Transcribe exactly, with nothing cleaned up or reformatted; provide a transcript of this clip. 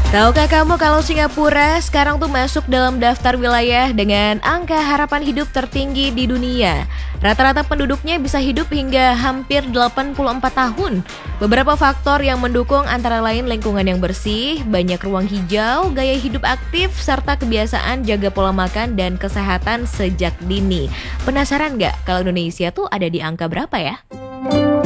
Tahukah kamu kalau Singapura sekarang tuh masuk dalam daftar wilayah dengan angka harapan hidup tertinggi di dunia? Rata-rata penduduknya bisa hidup hingga hampir delapan puluh empat tahun. Beberapa faktor yang mendukung antara lain lingkungan yang bersih, banyak ruang hijau, gaya hidup aktif, serta kebiasaan jaga pola makan dan kesehatan sejak dini. Penasaran nggak kalau Indonesia tuh ada di angka berapa ya?